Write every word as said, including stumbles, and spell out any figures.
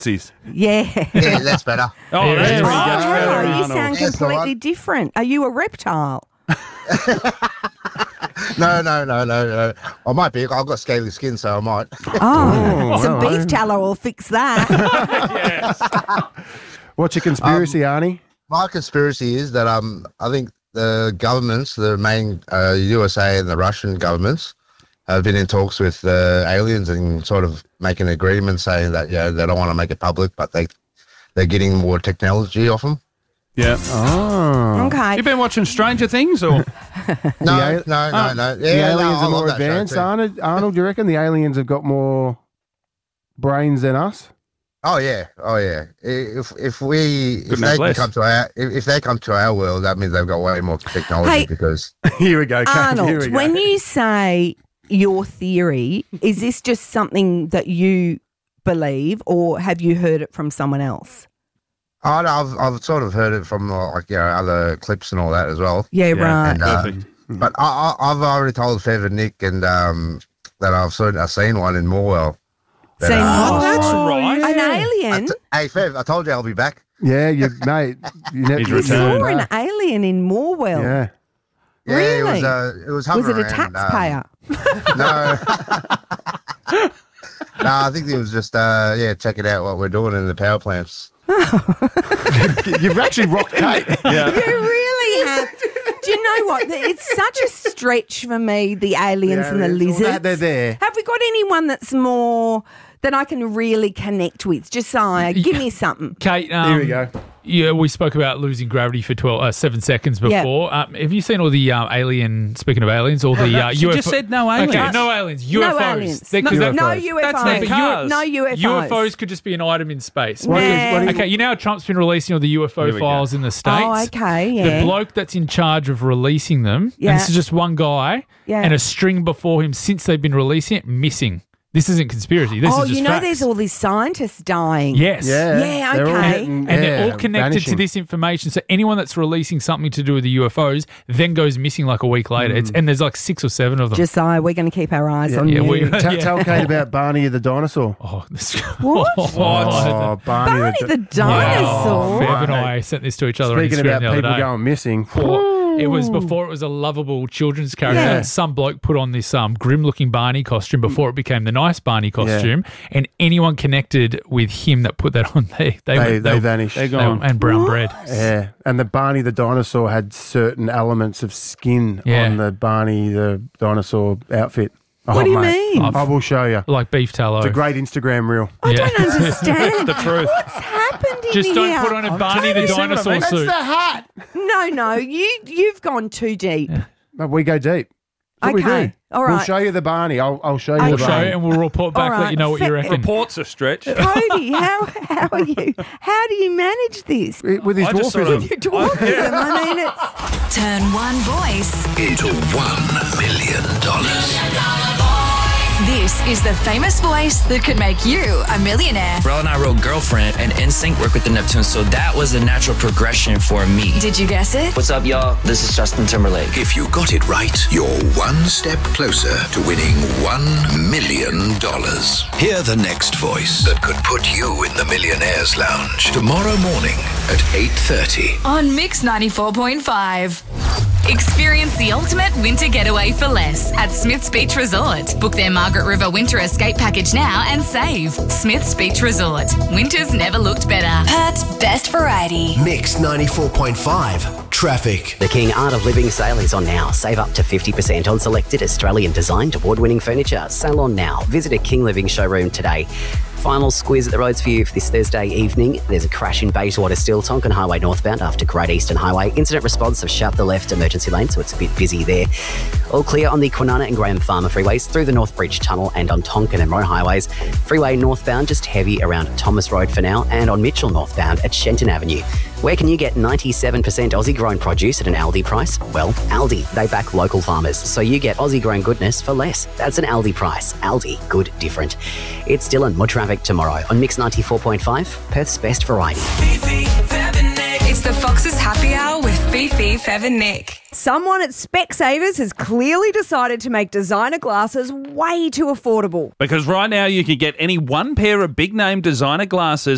Nazis. Yeah. Yeah, that's better. Oh, There that's we Oh, go. wow, you Arnold. sound Yes, completely alright. different. Are you a reptile? No, no, no, no, no. I might be. I've got scaly skin, so I might. Oh, some well, beef tallow will fix that. What's your conspiracy, Um, Arnie? My conspiracy is that um, I think the governments, the main uh, U S A and the Russian governments, have been in talks with uh, aliens and sort of making an agreement saying that yeah they don't want to make it public, but they they're getting more technology off them. Yeah. Oh. Okay. You been watching Stranger Things or? No, al- no, no, no. The Yeah, no, aliens I are love more that show advanced, too. Arnold. Arnold, do you reckon the aliens have got more brains than us? Oh yeah, oh yeah. If if we if Couldn't they have can less. come to our if, if they come to our world, that means they've got way more technology Hey. because Here we go. Kate. Here we Arnold, go. when you say your theory, is this just something that you believe or have you heard it from someone else? I, I've I've sort of heard it from like you know other clips and all that as well. Yeah, right. And, uh, Perfect. but I, I I've already told Fev and Nick and um that I've seen I've seen one in Morwell. That, Seen uh, what? Oh, that's right. An I alien? t- hey Fev, I told you I'll be back. Yeah, you mate. You ne- He's you returned. You're never an know. alien in Morwell. Yeah. Yeah, it was Really? uh, it was Was it hovering a around, taxpayer? Um, no. No, I think it was just uh yeah checking out what we're doing in the power plants. You've actually rocked Kate. Yeah. You really have. Do you know what? It's such a stretch for me, the aliens and the aliens, all lizards. that, they're there. Have we got anyone that's more that I can really connect with? Josiah, give me something. Kate, um, Here we go. Yeah, we spoke about losing gravity for twelve, uh, seven seconds Yeah. before. Um, have you seen all the uh, alien? Speaking of aliens, all the uh, She U F O just said no aliens. Okay, no aliens. U F Os. No aliens. They- 'cause No, that- no U F Os. That's their cars. No U F Os. U F Os could just be an item in space. What Because- is- what is- okay, you know how Trump's been releasing all the U F O Here we go. files in the States? Oh, okay, yeah. The bloke that's in charge of releasing them, Yeah. and this is just one guy, Yeah. and a string before him since they've been releasing it, missing. This isn't conspiracy. This oh, is just you know facts. there's all these scientists dying. Yes. Yeah. Yeah, They're all okay. getting- And yeah, they're all connected vanishing. to this information. So anyone that's releasing something to do with the U F Os then goes missing like a week later. It's, and there's like six or seven of them. Josiah, we're going to keep our eyes on yeah, you. we- Tell, Yeah. tell Kate about Barney the dinosaur. oh, this, What? Oh, Barney, Barney the, the dinosaur. Fev and I sent this to each other Speaking on Instagram about the other people day. going missing. Or it was before it was a lovable children's character. Yeah. And some bloke put on this um, grim-looking Barney costume before it became the nice Barney costume. And anyone connected with him that put that on, they they, They, went, they vanished. They're they- gone. and brown bread. Yeah, and the Barney the dinosaur had certain elements of skin Yeah. on the Barney the dinosaur outfit. What Oh, do you mate. mean? I will show you. Like beef tallow. It's a great Instagram reel. I Yeah. don't understand. The truth. What's happened in Just here? don't put on a Barney the you see what I dinosaur mean? suit. hat. No, no, you you've gone too deep. But we go deep. That's what Okay, we do. all We'll right. show you the Barney. I'll, I'll show you Okay. the We'll show Barney. you and we'll report back, All let you know what you right. reckon. Reports a stretch. Cody, how how are you? How do you manage this? It- With his I just sort dwarfism. of- Your dwarfism. I mean, it's Turn one voice into one million dollars. This is the famous voice that could make you a millionaire. Bro and I wrote Girlfriend, and N Sync worked with the Neptunes, so that was a natural progression for me. Did you guess it? What's up, y'all? This is Justin Timberlake. If you got it right, you're one step closer to winning one million dollars. Hear the next voice that could put you in the Millionaires Lounge tomorrow morning at eight thirty. On Mix ninety-four point five. Experience the ultimate winter getaway for less at Smith's Beach Resort. Book their Margaret River Winter Escape package now and save. Smith's Beach Resort. Winter's never looked better. Perth's best variety. Mix ninety-four point five. Traffic. The King Art of Living sale is on now. Save up to fifty percent on selected Australian designed award-winning furniture. Sale on now. Visit a King Living showroom today. Final squeeze at the roads for you for this Thursday evening. There's a crash in Bayswater still, Tonkin Highway northbound after Great Eastern Highway. Incident response of shut the left emergency lane, so it's a bit busy there. All clear on the Kwinana and Graham Farmer freeways through the North Bridge Tunnel and on Tonkin and Moe highways. Freeway northbound just heavy around Thomas Road for now and on Mitchell northbound at Shenton Avenue. Where can you get ninety-seven percent Aussie grown produce at an Aldi price? Well, Aldi, they back local farmers, so you get Aussie grown goodness for less. That's an Aldi price. Aldi, good, different. It's Dylan. More traffic tomorrow on Mix ninety-four point five, Perth's best variety. It's the Fox's Happy Hour with Fifi, Fev and Nick. someone at Specsavers has clearly decided to make designer glasses way too affordable. Because right now you can get any one pair of big name designer glasses